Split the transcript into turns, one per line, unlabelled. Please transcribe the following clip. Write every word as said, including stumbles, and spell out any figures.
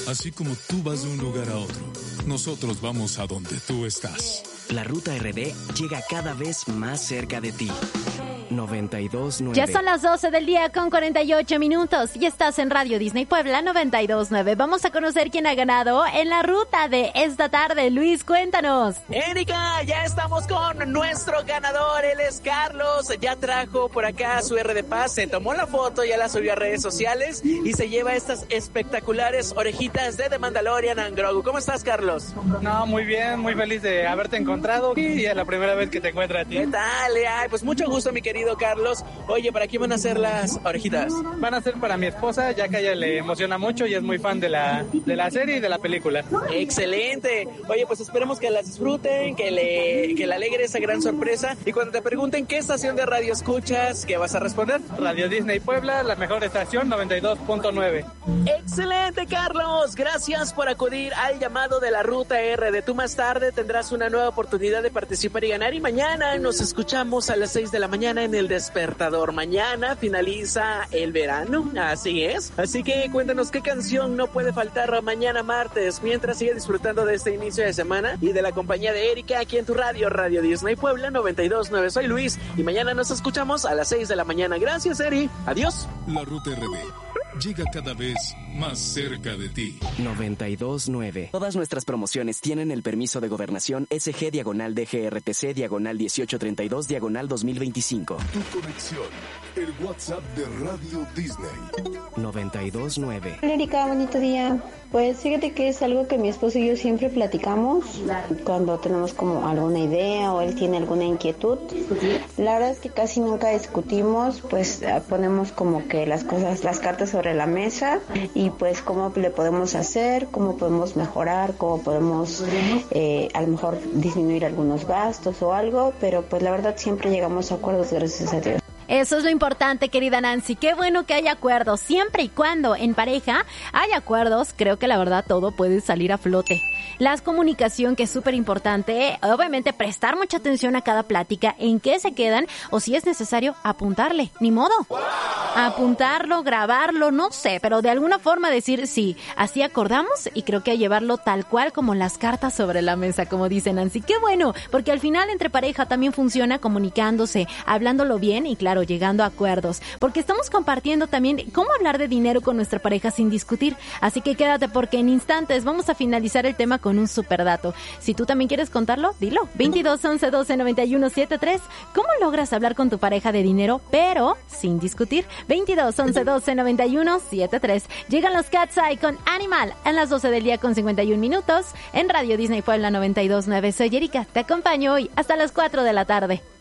Así como tú vas de un lugar a otro, nosotros vamos a donde tú estás.
La Ruta R D llega cada vez más cerca de ti. noventa y dos nueve.
Ya son las doce del día con cuarenta y ocho minutos y estás en Radio Disney Puebla noventa y dos nueve. Vamos a conocer quién ha ganado en la ruta de esta tarde. Luis, cuéntanos.
Erika, ya estamos con nuestro ganador. Él es Carlos. Ya trajo por acá su R de Paz. Se tomó la foto, ya la subió a redes sociales y se lleva estas espectaculares orejitas de The Mandalorian and Grogu. ¿Cómo estás, Carlos?
No, muy bien, muy feliz de haberte encontrado y es la primera vez que te encuentro a ti.
¿Qué tal? Ay, pues mucho gusto, mi querido Carlos. Oye, ¿para quién van a ser las orejitas?
Van a ser para mi esposa, ya que a ella le emociona mucho y es muy fan de la, de la serie y de la película.
Excelente. Oye, pues esperemos que las disfruten, que le, que le alegre esa gran sorpresa. Y cuando te pregunten qué estación de radio escuchas, ¿qué vas a responder?
Radio Disney Puebla, la mejor estación, noventa y dos punto nueve.
Excelente, Carlos. Gracias por acudir al llamado de la Ruta R D. Tú más tarde tendrás una nueva oportunidad de participar y ganar. Y mañana nos escuchamos a las seis de la mañana en El Despertador. Mañana finaliza el verano, así es. Así que cuéntanos qué canción no puede faltar mañana martes, mientras sigue disfrutando de este inicio de semana y de la compañía de Erika aquí en tu radio, Radio Disney Puebla noventa y dos nueve. Soy Luis y mañana nos escuchamos a las seis de la mañana. Gracias, Eri. Adiós.
La Ruta R D llega cada vez más cerca de ti.
noventa y dos nueve. Todas nuestras promociones tienen el permiso de gobernación S G diagonal D G R T C diagonal dieciocho treinta y dos diagonal dos mil veinticinco.
Tu conexión, el WhatsApp de Radio Disney.
noventa y dos nueve.
Hola Erika, bonito día. Pues fíjate que es algo que mi esposo y yo siempre platicamos cuando tenemos como alguna idea o él tiene alguna inquietud. La verdad es que casi nunca discutimos, pues ponemos como que las cosas, las cartas sobre la mesa y pues cómo le podemos hacer, cómo podemos mejorar, cómo podemos eh, a lo mejor disminuir algunos gastos o algo, pero pues la verdad siempre llegamos a acuerdos, gracias a Dios.
Eso es lo importante, querida Nancy. Qué bueno que haya acuerdos. Siempre y cuando en pareja hay acuerdos, creo que la verdad todo puede salir a flote. La comunicación, que es súper importante. Obviamente prestar mucha atención a cada plática, en qué se quedan o si es necesario apuntarle. Ni modo. Apuntarlo, grabarlo, no sé, pero de alguna forma decir sí, así acordamos y creo que llevarlo tal cual como las cartas sobre la mesa, como dice Nancy. Qué bueno, porque al final entre pareja también funciona comunicándose, hablándolo bien y claro, llegando a acuerdos, porque estamos compartiendo también cómo hablar de dinero con nuestra pareja sin discutir, así que quédate porque en instantes vamos a finalizar el tema con un super dato. Si tú también quieres contarlo, dilo. veintidós once doce noventa y uno setenta y tres. ¿Cómo logras hablar con tu pareja de dinero, pero sin discutir? veintidós once doce noventa y uno setenta y tres. Llegan los Cat's Eye con Animal en las doce del día con cincuenta y un minutos en Radio Disney Puebla noventa y dos nueve. Soy Erika, te acompaño hoy hasta las cuatro de la tarde.